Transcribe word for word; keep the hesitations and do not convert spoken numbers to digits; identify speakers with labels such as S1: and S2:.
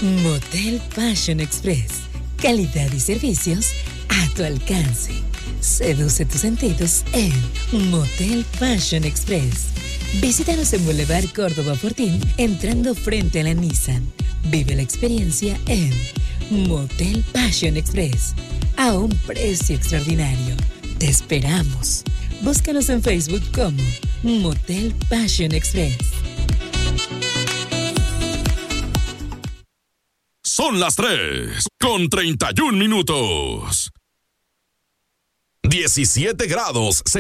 S1: Motel Passion Express. Calidad y servicios a tu alcance. Seduce tus sentidos en Motel Passion Express. Visítanos en Boulevard Córdoba Fortín, entrando frente a la Nissan. Vive la experiencia en Motel Passion Express, a un precio extraordinario. Te esperamos. Búscanos en Facebook como Motel Passion Express.
S2: Son las tres con treinta y un minutos. diecisiete grados.